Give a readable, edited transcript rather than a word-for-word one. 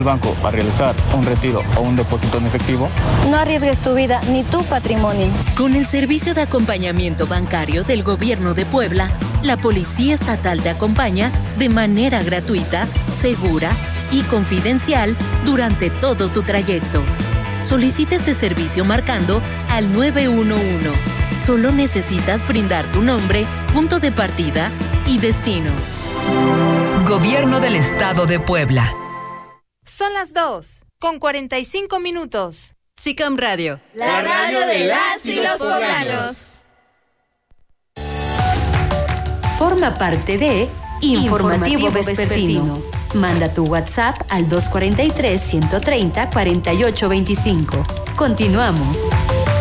banco a realizar un retiro o un depósito en efectivo, no arriesgues tu vida ni tu patrimonio. Con el servicio de acompañamiento bancario del Gobierno de Puebla, la Policía Estatal te acompaña de manera gratuita, segura y confidencial durante todo tu trayecto. Solicita este servicio marcando al 911. Solo necesitas brindar tu nombre, punto de partida y destino. Gobierno del Estado de Puebla. Son las 2:45. SICAM Radio. La radio de las y los poblanos. Forma parte de Informativo Vespertino. Manda tu WhatsApp al 243-130-4825. Continuamos.